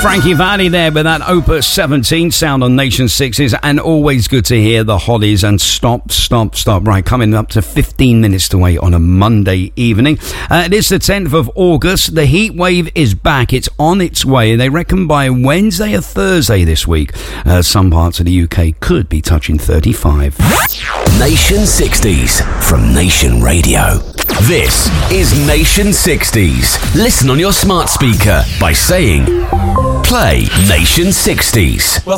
Frankie Valli there with that Opus 17 sound on Nation 6's, and always good to hear the Hollies and Stop. Right, coming up to 15 minutes to wait on a Monday evening. It is the 10th of August. The heat wave is back. It's on its way. They reckon by Wednesday or Thursday this week, some parts of the UK could be touching 35. Nation 60s from Nation Radio. This is Nation 60s. Listen on your smart speaker by saying, play Nation 60s.